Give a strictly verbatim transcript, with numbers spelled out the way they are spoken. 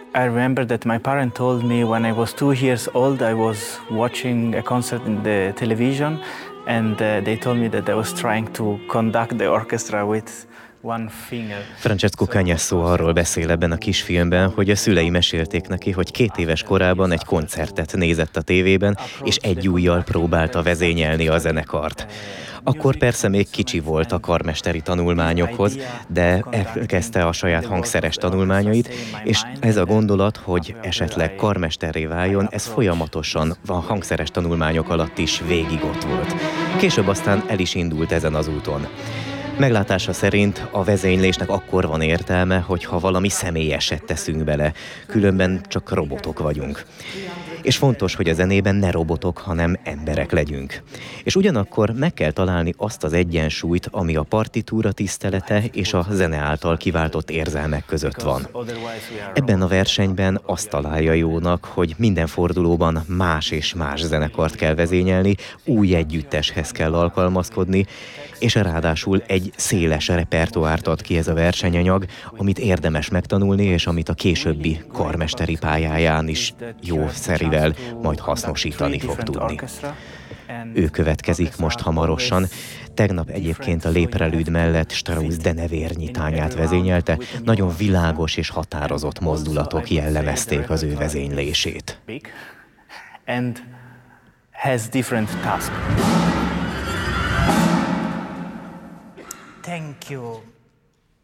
I remember that my parent told me when I was two years old, I was watching a concert in the television, and uh, they told me that I was trying to conduct the orchestra with one finger. Francesco Cagnesso arról beszél ebben a kisfilmben, hogy a szülei mesélték neki, hogy két éves korában egy koncertet nézett a tévében, és egy ujjal próbálta vezényelni a zenekart. Akkor persze még kicsi volt a karmesteri tanulmányokhoz, de elkezdte a saját hangszeres tanulmányait, és ez a gondolat, hogy esetleg karmesterré váljon, ez folyamatosan a hangszeres tanulmányok alatt is végig ott volt. Később aztán el is indult ezen az úton. Meglátása szerint a vezénylésnek akkor van értelme, hogyha valami személyeset teszünk bele, különben csak robotok vagyunk. És fontos, hogy a zenében ne robotok, hanem emberek legyünk. És ugyanakkor meg kell találni azt az egyensúlyt, ami a partitúra tisztelete és a zene által kiváltott érzelmek között van. Ebben a versenyben azt találja jónak, hogy minden fordulóban más és más zenekart kell vezényelni, új együtteshez kell alkalmazkodni, és ráadásul egy széles repertoárt ad ki ez a versenyanyag, amit érdemes megtanulni, és amit a későbbi karmesteri pályáján is jó szerivel majd hasznosítani fog tudni. Ő következik most hamarosan. Tegnap egyébként a Léprelüd mellett Strauss denevérnyitányát vezényelte, nagyon világos és határozott mozdulatok jellemezték az ő vezénylését. And has different tasks. Thank you.